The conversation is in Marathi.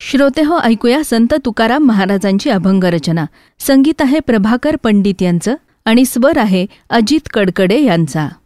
श्रोतेहो, ऐकूया संत तुकाराम महाराजांची अभंग रचना. संगीत आहे प्रभाकर पंडित यांचं आणि स्वर आहे अजित कडकडे यांचा.